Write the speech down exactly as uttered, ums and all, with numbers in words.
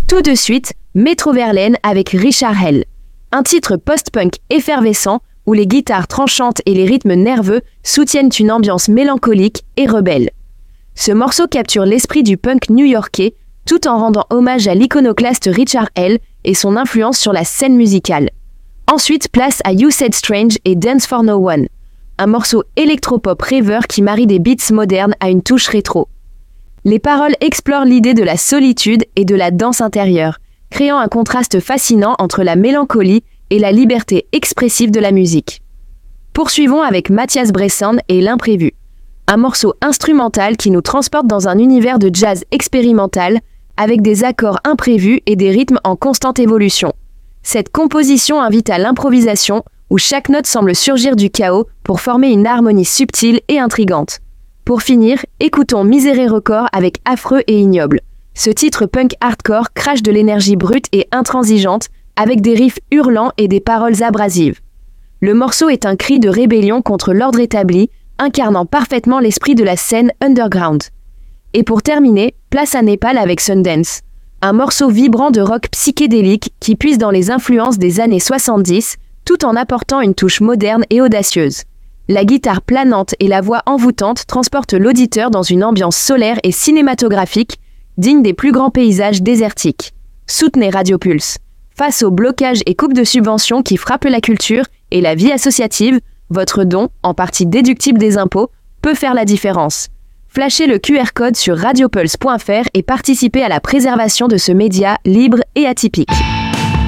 Tout de suite, Métro Verlaine avec Richard Hell. Un titre post-punk effervescent où les guitares tranchantes et les rythmes nerveux soutiennent une ambiance mélancolique et rebelle. Ce morceau capture l'esprit du punk new-yorkais tout en rendant hommage à l'iconoclaste Richard Hell et son influence sur la scène musicale. Ensuite, place à You Said Strange et Dance for No One, un morceau électropop rêveur qui marie des beats modernes à une touche rétro. Les paroles explorent l'idée de la solitude et de la danse intérieure, créant un contraste fascinant entre la mélancolie et la liberté expressive de la musique. Poursuivons avec Matthias Bresson et L'Imprévu, un morceau instrumental qui nous transporte dans un univers de jazz expérimental avec des accords imprévus et des rythmes en constante évolution. Cette composition invite à l'improvisation où chaque note semble surgir du chaos pour former une harmonie subtile et intrigante. Pour finir, écoutons Miserere Record avec Affreux et Ignoble. Ce titre punk hardcore crache de l'énergie brute et intransigeante avec des riffs hurlants et des paroles abrasives. Le morceau est un cri de rébellion contre l'ordre établi, incarnant parfaitement l'esprit de la scène underground. Et pour terminer, place à Népal avec Sundance, un morceau vibrant de rock psychédélique qui puise dans les influences des années soixante-dix tout en apportant une touche moderne et audacieuse. La guitare planante et la voix envoûtante transportent l'auditeur dans une ambiance solaire et cinématographique, digne des plus grands paysages désertiques. Soutenez Radio Pulse. Face aux blocages et coupes de subventions qui frappent la culture et la vie associative, votre don, en partie déductible des impôts, peut faire la différence. Flashez le Q R code sur radiopulse point f r et participez à la préservation de ce média libre et atypique.